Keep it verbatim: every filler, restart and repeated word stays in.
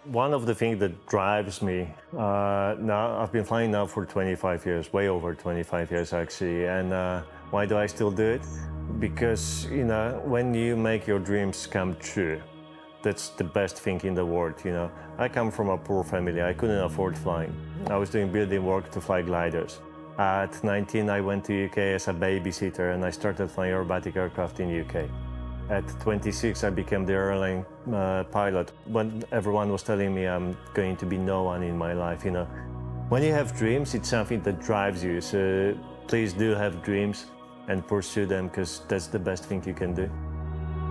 One of the things that drives me, uh, now I've been flying now for twenty-five years, way over twenty-five years actually. And uh, why do I still do it? Because, you know, when you make your dreams come true, that's the best thing in the world, you know. I come from a poor family, I couldn't afford flying. I was doing building work to fly gliders. At nineteen, I went to U K as a babysitter and I started flying aerobatic aircraft in U K. At twenty-six, I became the airline uh, pilot. When everyone was telling me I'm going to be no one in my life, you know. When you have dreams, it's something that drives you. So please do have dreams and pursue them, because that's the best thing you can do.